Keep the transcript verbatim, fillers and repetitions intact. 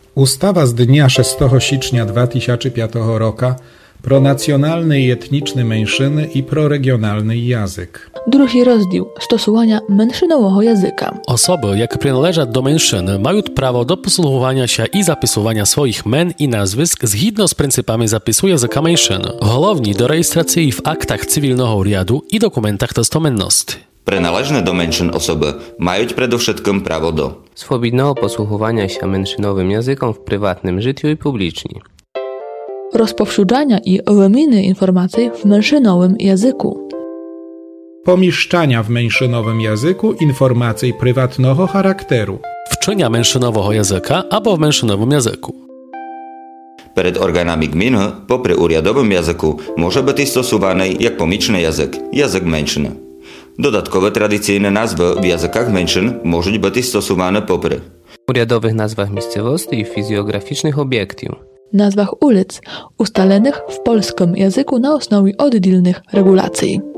Устава з дня шестого січня дві тисячі п'ятого року про nacjonalny i etniczny меншини і про регіональний язик. Drugi rozdział stosowania menszynowego języka. Osoby, jakie przynależą do menszyn, mają prawo do posługiwania się i zapisywania swoich men i nazwisk zgodnie z pryncypami zapisu języka menszyn. Головні do rejestracji w aktach cywilnego riadu i dokumentach testamenności. Приналежні до меншин особи мають передовшитком право до swobodnego posługiwania się menszynowym językiem w prywatnym życiu i publicznie. Rozpowszechniania i wymiany informacji w menszynowym języku. Pomieszczania w menszynowym języku informacji prywatnego charakteru. Wczenia menszynowego języka albo w menszynowym języku. Перед органами гміни, попри урядовим язику, може бути стосуваний як помічний язик – язик меншини. Додаткові традиційні назви в язиках меншин можуть бути стосувані попри Урядових nazwach miejscowości i fizjograficznych obiektów. Nazwach ulic ustalonych w polskim języku na osnowie oddzielnych regulacji.